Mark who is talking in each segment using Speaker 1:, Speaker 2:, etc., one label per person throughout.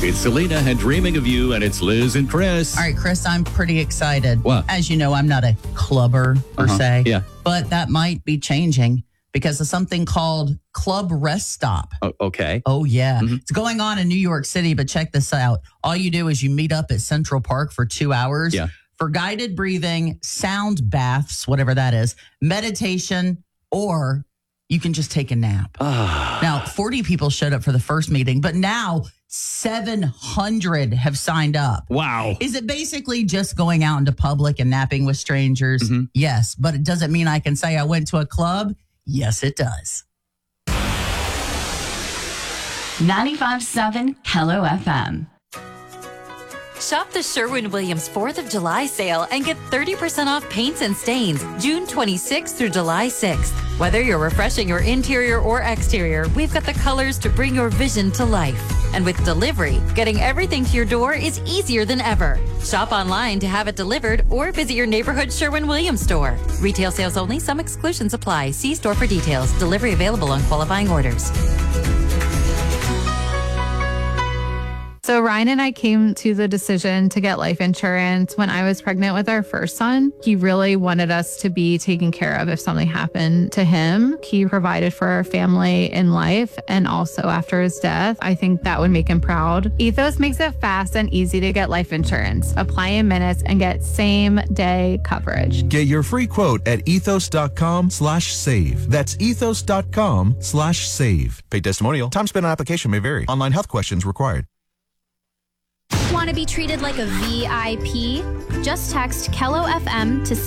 Speaker 1: It's Selena and Dreaming of You, and it's Liz and Chris.
Speaker 2: All right, Chris, I'm pretty excited.
Speaker 1: What?
Speaker 2: As you know, I'm not a clubber per se.
Speaker 1: Yeah.
Speaker 2: But that might be changing because of something called Club Rest Stop.
Speaker 1: Okay.
Speaker 2: Oh, yeah.
Speaker 1: Mhm.
Speaker 2: It's going on in New York City, but check this out. All you do is you meet up at Central Park for 2 hours for guided breathing, sound baths, whatever that is, meditation, or you can just take a nap. Now, 40 people showed up for the first meeting, but now 700 have signed up.
Speaker 1: Wow.
Speaker 2: Is it basically just going out into public and napping with strangers? Yes, but it doesn't mean I can say I went to a club. Yes, it does.
Speaker 3: 95.7 Hello FM.
Speaker 4: Shop the Sherwin-Williams 4th of July sale and get 30% off paints and stains June 26th through July 6th. Whether you're refreshing your interior or exterior, we've got the colors to bring your vision to life. And with delivery, getting everything to your door is easier than ever. Shop online to have it delivered or visit your neighborhood Sherwin-Williams store. Retail sales only. Some exclusions apply. See store for details. Delivery available on qualifying orders.
Speaker 5: So Ryan and I came to the decision to get life insurance when I was pregnant with our first son. He really wanted us to be taken care of if something happened to him. He provided for our family in life and also after his death. I think that would make him proud. Ethos makes it fast and easy to get life insurance. Apply in minutes and get same day coverage.
Speaker 6: Get your free quote at ethos.com/save. That's ethos.com/save. Paid testimonial. Time spent on application may vary. Online health questions required.
Speaker 7: Want to be treated like a VIP? Just text Kello FM to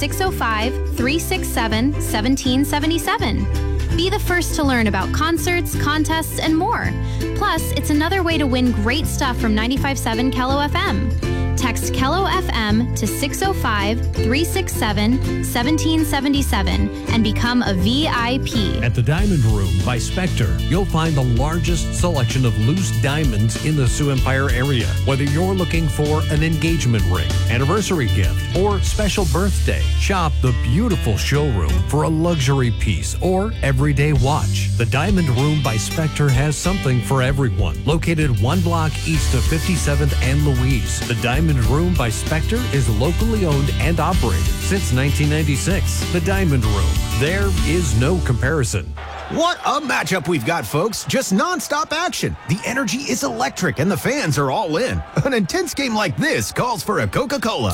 Speaker 7: 605-367-1777. Be the first to learn about concerts, contests, and more. Plus, it's another way to win great stuff from 95.7 Kello FM. Text Kello FM to 605-367-1777 and become a VIP.
Speaker 8: At the Diamond Room by Spectre, you'll find the largest selection of loose diamonds in the Sioux Empire area. Whether you're looking for an engagement ring, anniversary gift, or special birthday, shop the beautiful showroom for a luxury piece or everyday watch. The Diamond Room by Spectre has something for everyone. Located 1 block east of 57th and Louise, the Diamond Room by Spectre is locally owned and operated since 1996. The Diamond Room. There is no comparison.
Speaker 9: What a matchup we've got, folks. Just nonstop action. The energy is electric and the fans are all in. An intense game like this calls for a Coca-Cola.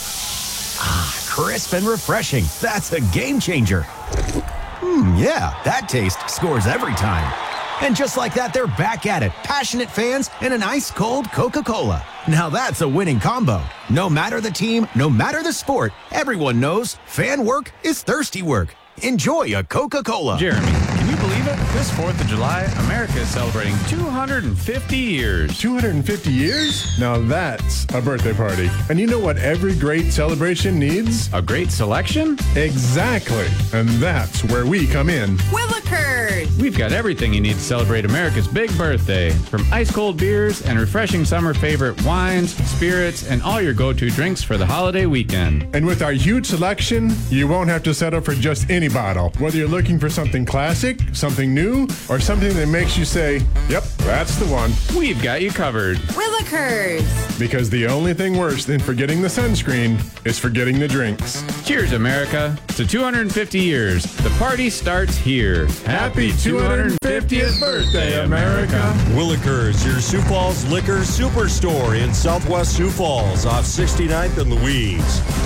Speaker 9: Crisp and refreshing. That's a game changer. Yeah, that taste scores every time. And just like that, they're back at it. Passionate fans and an ice-cold Coca-Cola. Now that's a winning combo. No matter the team, no matter the sport, everyone knows fan work is thirsty work. Enjoy a Coca-Cola.
Speaker 10: Jeremy, can you believe it? This 4th of July, America is celebrating 250 years.
Speaker 11: 250 years? Now that's a birthday party. And you know what every great celebration needs?
Speaker 10: A great selection?
Speaker 11: Exactly. And that's where we come in.
Speaker 4: Willikers!
Speaker 10: We've got everything you need to celebrate America's big birthday. From ice-cold beers and refreshing summer favorite wines, spirits, and all your go-to drinks for the holiday weekend.
Speaker 11: And with our huge selection, you won't have to settle for just any bottle. Whether you're looking for something classic, something new, or something that makes you say, yep, that's the one.
Speaker 10: We've got you covered.
Speaker 4: Willikers!
Speaker 11: Because the only thing worse than forgetting the sunscreen is forgetting the drinks.
Speaker 10: Cheers, America, to 250 years. The party starts here.
Speaker 11: Happy 250th birthday, America.
Speaker 12: Willikers, your Sioux Falls liquor superstore in Southwest Sioux Falls off 69th and Louise.